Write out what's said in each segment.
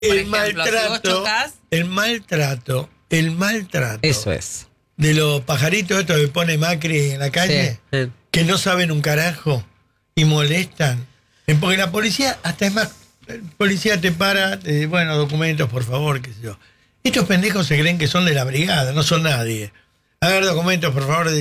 Por El ejemplo, si vos chocás, el maltrato Eso es. de los pajaritos estos que pone Macri en la calle, Sí. que no saben un carajo y molestan. Porque la policía, hasta es más, el policía te para, te dice, bueno, documentos, por favor, qué sé yo. Estos pendejos se creen que son de la brigada, no son nadie. A ver, documentos, por favor,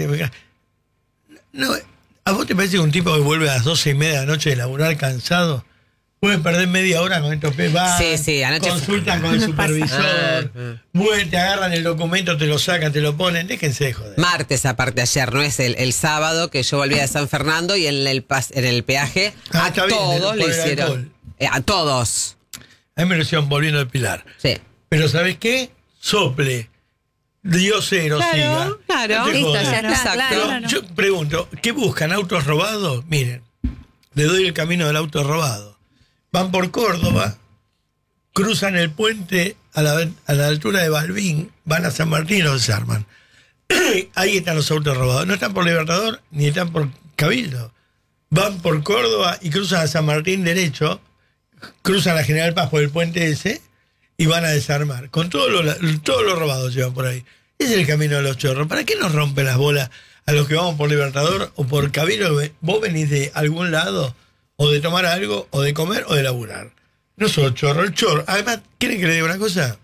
no, ¿a vos te parece que un tipo que vuelve a las 12:30 de la noche de laburar cansado puede perder media hora con estos pibes? Sí, anoche consultan con el supervisor, te agarran el documento, te lo sacan, te lo ponen, déjense de joder. Martes, aparte ayer, no es el sábado que yo volví de San Fernando y en el peaje a está bien, todos le por el hicieron. alcohol. A todos. A mí me lo hicieron volviendo del Pilar. Sí. Pero ¿sabes qué? Sople. Diosero siga. Claro, No te listo, jodas. ya está, Exacto. claro. Yo pregunto, ¿qué buscan? ¿Autos robados? Miren, le doy el camino del auto robado. Van por Córdoba, cruzan el puente a la altura de Balbín, van a San Martín y los desarman. Ahí están los autos robados. No están por Libertador ni están por Cabildo. Van por Córdoba y cruzan a San Martín derecho, cruzan a General Paz por el puente ese y van a desarmar. Con todos los robados llevan por ahí. Ese es el camino de los chorros. ¿Para qué nos rompen las bolas a los que vamos por Libertador o por Cabildo? Vos venís de algún lado, o de tomar algo, o de comer, o de laburar. No sos chorro, el chorro. Además, ¿quieren que le diga una cosa?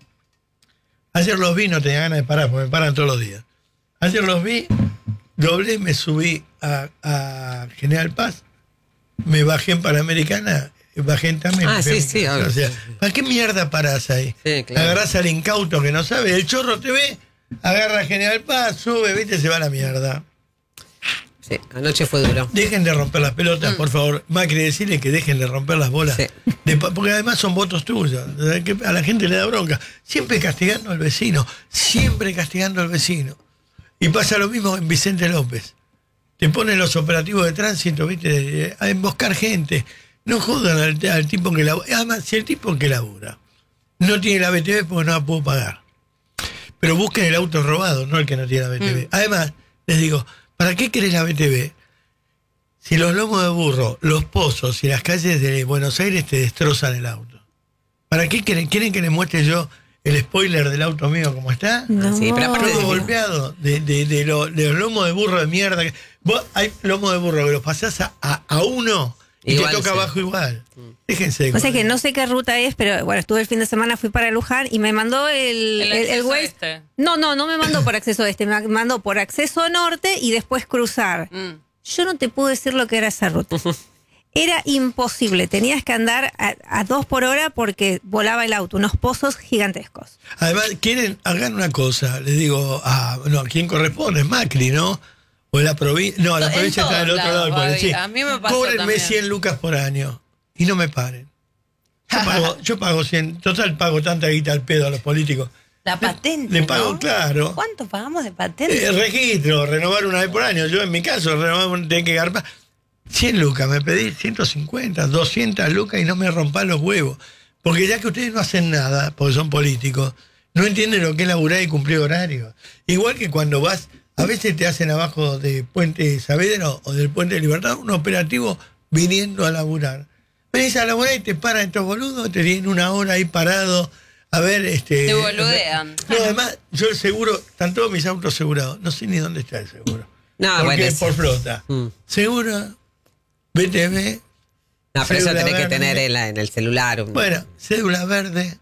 Ayer los vi, no tenía ganas de parar, porque me paran todos los días. Ayer los vi, doblé, me subí a General Paz, me bajé en Panamericana, bajé en también. Sí, obvio. O sea, ¿para qué mierda parás ahí? Sí, claro. Agarrás al incauto que no sabe, el chorro te ve, agarra a General Paz, sube, viste, se va a la mierda. Sí, anoche fue duro. Dejen de romper las pelotas, por favor. Macri, decirle que dejen de romper las bolas. Sí. Porque además son votos tuyos. Que a la gente le da bronca. Siempre castigando al vecino. Siempre castigando al vecino. Y pasa lo mismo en Vicente López. Te ponen los operativos de tránsito, ¿viste? A emboscar gente. No jodan al tipo que labura. Además, si el tipo que labura no tiene la BTV porque no la puedo pagar. Pero busquen el auto robado, no el que no tiene la BTV. Además, les digo, ¿para qué querés la BTV? Si los lomos de burro, los pozos y las calles de Buenos Aires te destrozan el auto. ¿Para qué quieren que les muestre yo el spoiler del auto mío como está? No. Sí, pero aparte Todo golpeado de los lomos de burro de mierda. Vos hay lomos de burro que los pasás a uno y Igual, te toca sí. abajo igual. Déjense de O sea joder. que no sé qué ruta es, pero bueno, estuve el fin de semana, fui para Luján y me mandó el acceso Waze. este. No me mandó por acceso este, me mandó por acceso norte y después cruzar. Yo no te puedo decir lo que era esa ruta. Era imposible, tenías que andar a 2 por hora porque volaba el auto, unos pozos gigantescos. Además, hagan una cosa, les digo, ¿a quién corresponde? Macri, ¿no? O la provincia. No, la En provincia está del todos otro lado del lados, pueblo. Sí. Babi. A mí me pasó Cóbrenme también. 100 lucas por año y no me paren. Yo pago 100. Total, pago tanta guita al pedo a los políticos. La patente, Le pago, ¿no? claro. ¿Cuánto pagamos de patente? Registro, renovar una vez por año. Yo, en mi caso, tengo que garpar. 100 lucas, me pedí 150, 200 lucas y no me rompan los huevos. Porque ya que ustedes no hacen nada, porque son políticos, no entienden lo que es laburar y cumplir horario. Igual que cuando vas, a veces te hacen abajo de Puente Saavedra o del Puente de Libertad un operativo viniendo a laburar. Venís a laburar y te paran estos boludos, te tienen una hora ahí parado. A ver, Te boludean. No, además, yo el seguro, están todos mis autos asegurados. No sé ni dónde está el seguro. No, Porque bueno, es por flota. Seguro, BTV. No, pero eso cédula tenés que verde. tener en el celular. Bueno, cédula verde.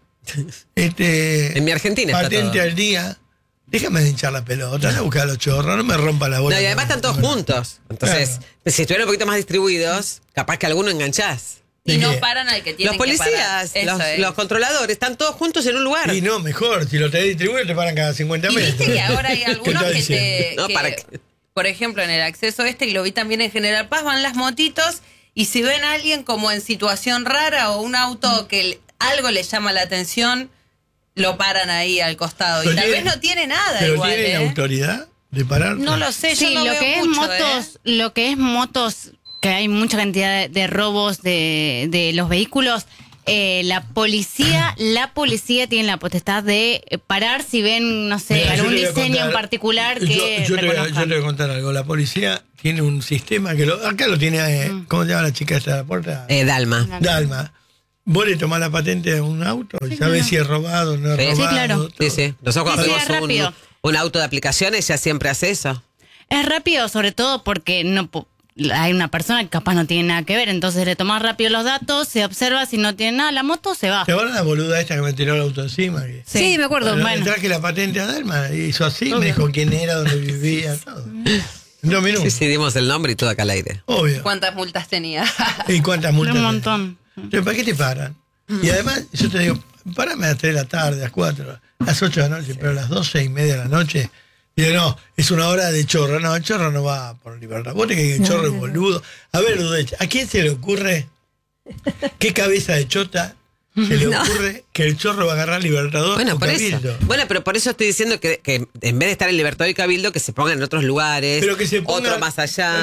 En mi Argentina está patente todo. al día. Déjame de hinchar la pelota, anda a buscar a los chorros, no me rompa la bola. No, y además están todos juntos. Entonces, Claro. si estuvieran un poquito más distribuidos, capaz que alguno enganchás. Y ¿De no qué? paran al que tienen Los que parar. policías, Eso es. los controladores, están todos juntos en un lugar. Y no, mejor, si lo tenés distribuido te paran cada 50 Y metros. viste que ahora hay ¿Qué algunos estás que diciendo? No, que, para que- por ejemplo, en el acceso y lo vi también en General Paz, van las motitos y si ven a alguien como en situación rara o un auto que algo le llama la atención, lo paran ahí al costado. Pero Y tal tiene- vez no tiene nada ¿Pero igual, tienen autoridad de parar? No lo sé, Sí, yo no lo veo que es mucho, motos, lo que es motos, que hay mucha cantidad de robos de los vehículos. La policía tiene la potestad de parar si ven, no sé, Mira, yo algún te voy a diseño en contar- particular que yo te reconozcan. voy a contar algo. La policía tiene un sistema que acá lo tiene, ¿cómo se llama la chica esta de la puerta? Dalma. Dalma. vos le tomás la patente a un auto y sabés si es robado o no es Sí. robado. Sí, claro. todo. Sí, sí. Nosotros Sí, cuando es hacemos rápido. un auto de aplicaciones ya siempre hace eso. Es rápido, sobre todo porque hay una persona que capaz no tiene nada que ver, entonces le tomas rápido los datos, se observa, si no tiene nada, la moto se va. ¿Te acuerdas la boluda esta que me tiró el auto encima? Que, Sí, me acuerdo. le bueno. traje la patente a Delma y hizo así, me dijo quién era, dónde vivía, todo. En 2 minutos. Sí, sí, dimos el nombre y todo acá al aire. Obvio. ¿Cuántas multas tenía? ¿Y cuántas multas? Un tenés? montón. Entonces, ¿para qué te paran? Y además, yo te digo, párame a las 3 de la tarde, a las 4, a las 8 de la noche, pero a las 12:30 de la noche, digo, no, es una hora de chorro. No, el chorro no va por libertad. Vos te crees que el chorro es boludo. A ver, Dudech, ¿a quién se le ocurre? ¿Qué cabeza de chota se le ocurre que el chorro va a agarrar Libertador Bueno, o por eso. Cabildo? Bueno, pero por eso estoy diciendo que en vez de estar en Libertador y Cabildo, que se pongan en otros lugares, Pero que se ponga, otro más allá.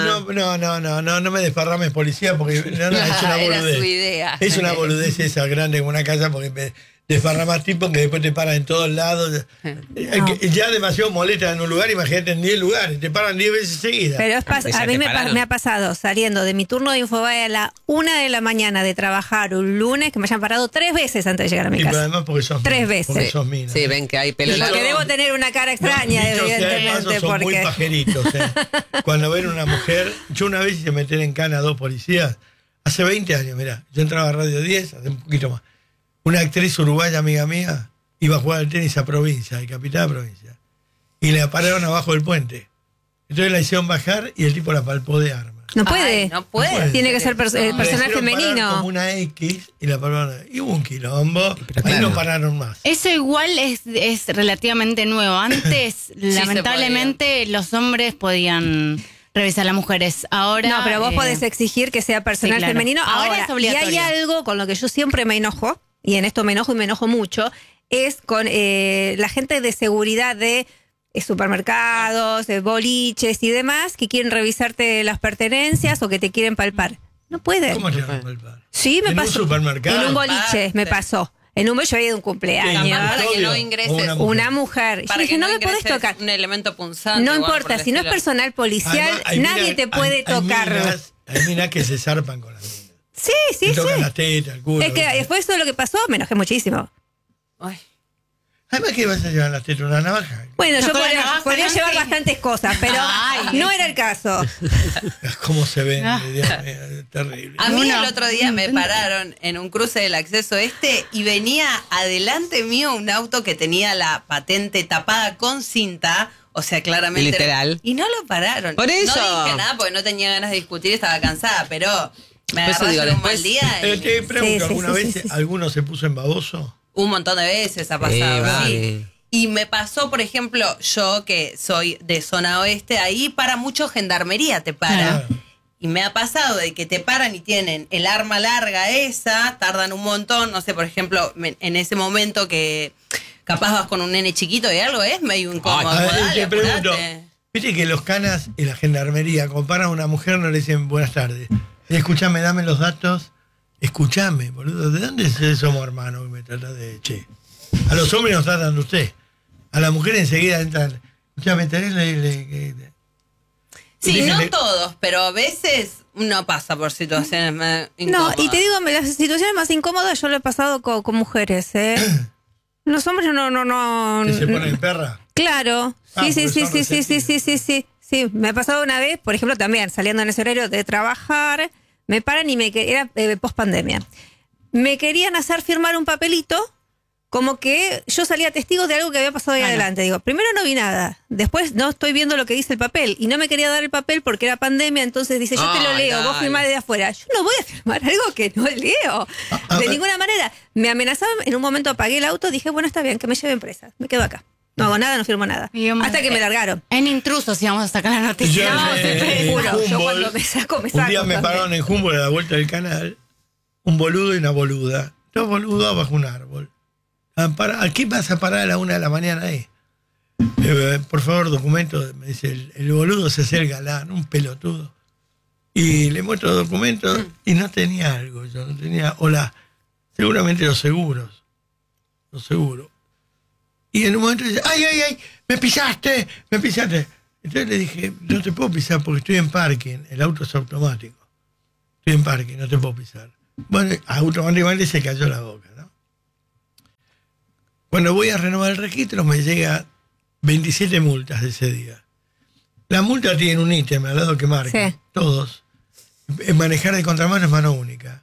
No me desparrames policía porque es una Era boludez. su idea. Es una boludez esa grande como una casa porque me desparramas tipos que después te paran en todos lados. Que ya demasiado molesta en un lugar, imagínate en 10 lugares, te paran 10 veces seguidas. Pero Ya a mí te me pararon. ha pasado saliendo de mi turno de Infobae a la 1 de la mañana de trabajar un lunes que me hayan parado 3 veces antes de llegar a mi Y pero casa. además porque sos 3 mina, veces. porque sos mina. Sí, ven que hay pelo Y largo. Porque debo tener una cara extraña, Dicho sea de evidentemente, paso, son muy porque... pajeritos. Cuando ven una mujer, yo una vez hice meter en cana a 2 policías, hace 20 años, mirá, yo entraba a Radio 10, hace un poquito más. Una actriz uruguaya, amiga mía, iba a jugar al tenis a provincia, de capital a provincia, y la pararon abajo del puente. Entonces la hicieron bajar y el tipo la palpó de arma. No puede. Ay, no puede. Tiene que ser La personal hicieron parar femenino. como una X y la pararon. Y hubo un quilombo, Pero ahí claro. no pararon más. Eso igual es relativamente nuevo. Antes, lamentablemente, los hombres podían revisar a las mujeres. Ahora. No, pero vos podés exigir que sea personal sí, claro. femenino. Ahora es y obligatorio. hay algo con lo que yo siempre me enojo, y en esto me enojo y me enojo mucho, es con la gente de seguridad de supermercados, de boliches y demás, que quieren revisarte las pertenencias o que te quieren palpar. No pueden. ¿Cómo te van a palpar? Sí, me ¿En pasó. un supermercado? En un boliche Basta. me pasó. En un yo había ido a un cumpleaños. Capaz para que no ¿O ingreses. Una mujer. Yo Para dije, que no me podés ingreses tocar. un elemento punzante. No o algo importa, por si no es el estilo. personal policial, Además, hay nadie minas- te puede tocar. Hay minas que se zarpan con las minas. Sí, sí, Te sí. tocan las tetas, el culo. Es que ¿viste? después de lo que pasó, me enojé muchísimo. Ay. Además, ¿qué vas a llevar las tetas? ¿Una navaja? Bueno, yo con la podría, navaja, podría ¿no? llevar Sí. bastantes cosas, pero Ay. no era el caso. ¿Cómo se ven? Ah. Dios mío, es terrible. A mí Una- el otro día me pararon en un cruce del acceso y venía adelante mío un auto que tenía la patente tapada con cinta, o sea, claramente... Literal. Y no lo pararon. Por eso. No dije nada porque no tenía ganas de discutir, estaba cansada, pero me Por eso agarraron digo, un después- mal día y Te pregunto, Sí, sí, ¿alguna sí, vez sí, sí. alguno se puso en baboso? un montón de veces ha pasado. vale. Sí. Y me pasó, por ejemplo, yo que soy de zona oeste, ahí para mucho gendarmería te para. Claro. Y me ha pasado de que te paran y tienen el arma larga esa, tardan un montón, no sé, por ejemplo, en ese momento que capaz vas con un nene chiquito y algo, es medio incómodo. A ver, Dale, te pregunto, apurate. viste que los canas y la gendarmería comparan a una mujer, no le dicen buenas tardes. Escuchame, dame los datos. Escuchame, boludo, ¿de dónde somos hermanos que me trata de che? A los hombres nos tratan de usted. A la mujer enseguida entran. Escuchame, tenés Sí, Déjenle- no todos, pero a veces uno pasa por situaciones No, incómodas. y te digo, las situaciones más incómodas yo lo he pasado con mujeres, ¿eh? Los hombres no. que se ponen perra. Claro, Ah, sí, sí, porque sí, son sí, sí, sí, sí, sí, sí. Sí, me ha pasado una vez, por ejemplo, también saliendo en ese horario de trabajar, me paran y era post pandemia. Me querían hacer firmar un papelito como que yo salía testigo de algo que había pasado ahí Claro. adelante. Digo, primero no vi nada, después no estoy viendo lo que dice el papel y no me quería dar el papel porque era pandemia, entonces dice, yo te lo Ay, leo, vos dale. firmás desde afuera. Yo no voy a firmar algo que no leo, de ninguna manera. Me amenazaban, en un momento apagué el auto, dije, bueno, está bien, que me lleven presa, me quedo acá. No hago nada, no firmo nada. Y yo Hasta que me largaron. En intrusos íbamos a sacar la noticia. No, sí, te juro, yo Humboldt, cuando me saco, me un día saco me también. pararon en Humboldt a la vuelta del canal, un boludo y una boluda. Dos boludos bajo un árbol. ¿A qué vas a parar a la 1 de la mañana ahí? Por favor, documento. Me dice, el boludo se hace el galán, un pelotudo. Y le muestro los documentos y no tenía algo. Yo no tenía, seguramente los seguros. Los seguros. Y en un momento dice, ¡ay, ay, ay! ¡Me pisaste! ¡Me pisaste! Entonces le dije, no te puedo pisar porque estoy en parking. El auto es automático. Estoy en parking, no te puedo pisar. Bueno, automáticamente se cayó la boca, ¿no? Cuando voy a renovar el registro me llega 27 multas de ese día. La multa tiene un ítem al lado que marca, Sí. todos. Manejar de contramano es mano única.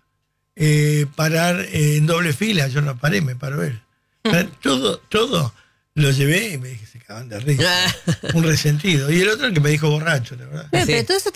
Parar en doble fila, yo no paré, me paró él. Todo lo llevé y me dije, se acaban de reír. Un resentido. Y el otro el que me dijo borracho, la verdad. Pero, Sí. pero todo eso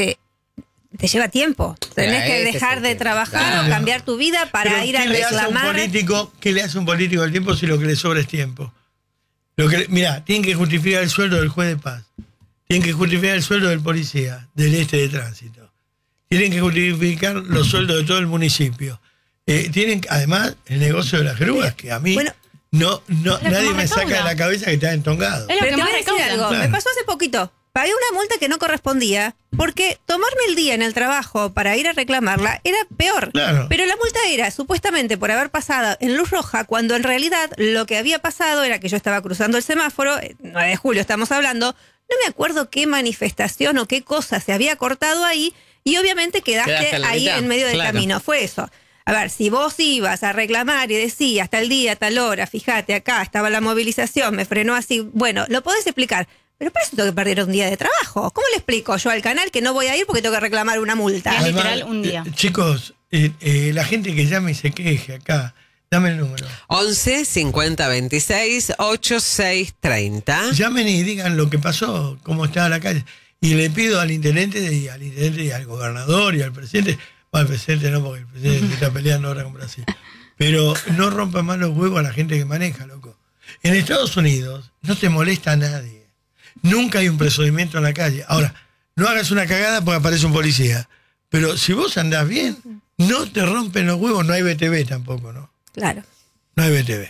te lleva tiempo. Tenés que ese dejar es de el tema. trabajar Claro. o cambiar tu vida para Pero ir a ¿qué le hace a un reclamar. político? ¿Qué le hace a un político al tiempo si lo que le sobra es tiempo? Mirá, tienen que justificar el sueldo del juez de paz. Tienen que justificar el sueldo del policía, del de tránsito. Tienen que justificar los sueldos de todo el municipio. Tienen, además, el negocio de las grúas, que a mí Bueno, nadie más me saca recauda. de la cabeza que está entongado. Es lo Pero que te más voy a decir recauda. algo. Claro. Me pasó hace poquito. Pagué una multa que no correspondía porque tomarme el día en el trabajo para ir a reclamarla era peor. Claro. Pero la multa era supuestamente por haber pasado en luz roja, cuando en realidad lo que había pasado era que yo estaba cruzando el semáforo, 9 de julio estamos hablando, no me acuerdo qué manifestación o qué cosa se había cortado ahí y obviamente quedaste Quedaste en la ahí mitad. en medio del Claro. camino. Fue eso. A ver, si vos ibas a reclamar y decías tal día, tal hora, fíjate, acá estaba la movilización, me frenó así, bueno, lo podés explicar. Pero para eso tengo que perder un día de trabajo. ¿Cómo le explico yo al canal que no voy a ir porque tengo que reclamar una multa? Bien. Literal, un día. Chicos, la gente que llame y se queje acá, dame el número. 11 50 26 86 30. Llamen y digan lo que pasó, cómo estaba la calle. Y le pido al intendente y al gobernador y al presidente, bueno, al presidente no, porque el presidente está peleando ahora con Brasil, pero no rompan más los huevos a la gente que maneja, loco. En Estados Unidos no te molesta a nadie. Nunca hay un procedimiento en la calle. Ahora, no hagas una cagada porque aparece un policía. Pero si vos andás bien, no te rompen los huevos. No hay BTV tampoco, ¿no? Claro. No hay BTV.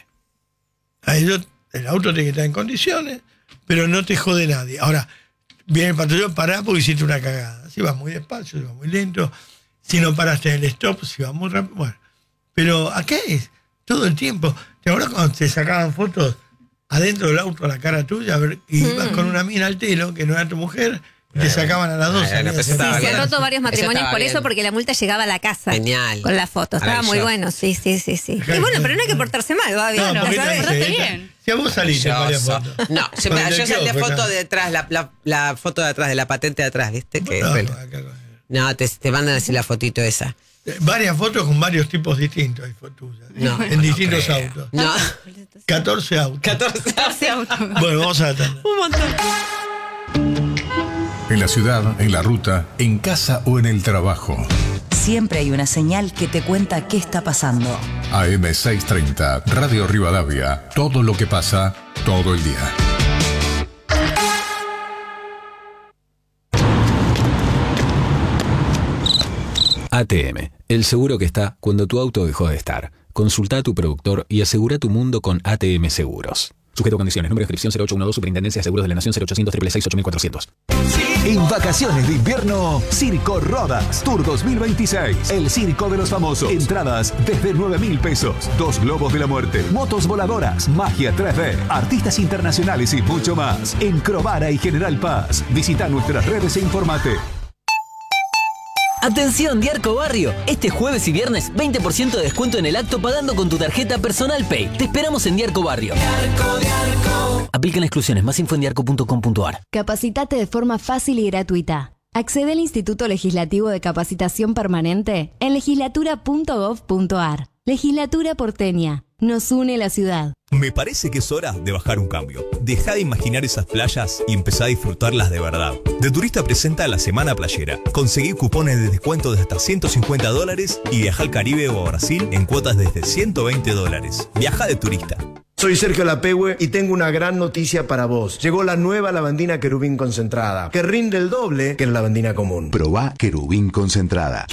El auto tiene que estar en condiciones, pero no te jode nadie. Ahora, viene el patrullero, pará porque hiciste una cagada. Si vas muy despacio, si vas muy lento, si no paraste en el stop, si vas muy rápido. Bueno, pero acá es todo el tiempo. ¿Te acuerdas cuando te sacaban fotos adentro del auto a la cara tuya? A ver, y ibas con una mina al telo, que no era tu mujer, y te sacaban a las 12. Bueno, pues estaba Sí, se bien. han roto varios Eso matrimonios estaba por bien. eso, porque la multa llegaba a la casa. Genial. Con la foto. Estaba muy Maravilloso. bueno, sí. Y bueno, pero no hay que portarse mal, va bien. No, porque ¿sabes? esta- portaste esta- bien. Si a vos saliste en varias Yo fotos. No, yo Con el salí kiosco, foto ¿no? de atrás, la foto de atrás, de la patente de atrás, ¿viste? Que No, bueno. acá- No, te mandan así la fotito esa. varias fotos con varios tipos distintos hay fotos tuyas. No, en distintos creo. autos. No. 14 autos. 14. Bueno, vamos a la tanda. En la ciudad, en la ruta, en casa o en el trabajo. Siempre hay una señal que te cuenta qué está pasando. AM630, Radio Rivadavia. Todo lo que pasa, todo el día. ATM, el seguro que está cuando tu auto dejó de estar. Consulta a tu productor y asegura tu mundo con ATM Seguros. Sujeto a condiciones. Número de inscripción 0812 Superintendencia de Seguros de la Nación 0800 666 8400. En vacaciones de invierno, Circo Rodax Tour 2026. El circo de los famosos. Entradas desde 9.000 pesos. 2 globos de la muerte. Motos voladoras. Magia 3D. Artistas internacionales y mucho más. En Crovara y General Paz. Visita nuestras redes e informate. Atención Diarco Barrio, este jueves y viernes 20% de descuento en el acto pagando con tu tarjeta Personal Pay. Te esperamos en Diarco Barrio. Aplican exclusiones, más info en diarco.com.ar. Capacitate de forma fácil y gratuita. Accede al Instituto Legislativo de Capacitación Permanente en legislatura.gov.ar. Legislatura porteña. Nos une la ciudad. Me parece que es hora de bajar un cambio. Deja de imaginar esas playas y empezá a disfrutarlas de verdad. De Turista presenta la Semana Playera. Conseguí cupones de descuento de hasta $150 y viaja al Caribe o a Brasil en cuotas desde $120. Viaja de Turista. Soy Sergio Lapehue y tengo una gran noticia para vos. Llegó la nueva lavandina Querubín concentrada, que rinde el doble que la lavandina común. Probá Querubín concentrada.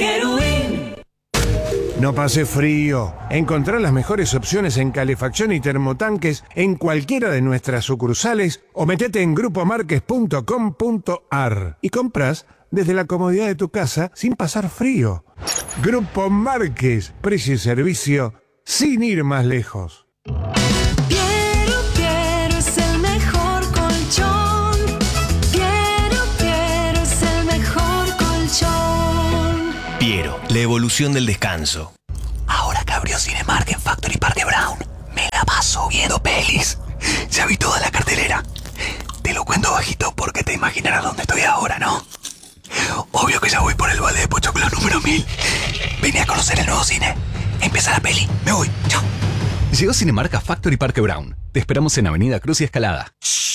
No pase frío. Encontrá las mejores opciones en calefacción y termotanques en cualquiera de nuestras sucursales o metete en grupomarques.com.ar y compras desde la comodidad de tu casa sin pasar frío. Grupo Márquez, precio y servicio sin ir más lejos. Piero es el mejor colchón. Piero es el mejor colchón. Piero, la evolución del descanso. Ahora que abrió Cinemark en Factory Parque Brown, me la paso viendo pelis. Ya vi toda la cartelera. Te lo cuento bajito porque te imaginarás dónde estoy ahora, ¿no? Obvio que ya voy por el balde de Pochoclo número 1000. Vine a conocer el nuevo cine. Empieza la peli. Me voy. Chao. Llegó Cinemark a Factory Parque Brown. Te esperamos en Avenida Cruz y Escalada.